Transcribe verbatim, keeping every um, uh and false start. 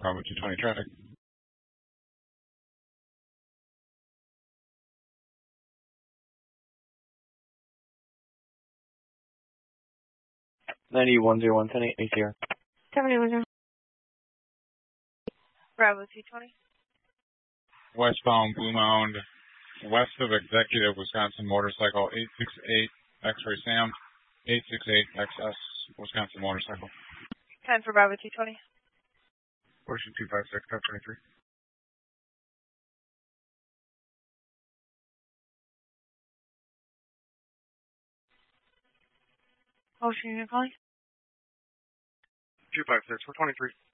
Bravo two twenty traffic. ninety-one zero one ten eight A C R. seventy-one zero. Bravo two twenty. Westbound Blue Mound, west of Executive, Wisconsin motorcycle, eight six eight X-Ray Sam, eight six eight X S, Wisconsin motorcycle. ten for Bravo two twenty. Ocean two five six, F twenty-three. Ocean, you're calling? two five six, four twenty-three.